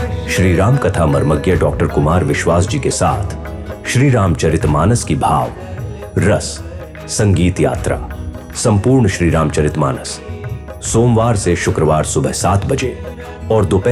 श्री राम कथा मर्मज्ञ डॉक्टर कुमार विश्वास जी के साथ श्री रामचरितमानस की भाव रस संगीत यात्रा संपूर्ण श्री रामचरितमानस सोमवार से शुक्रवार सुबह 7 बजे और दोपहर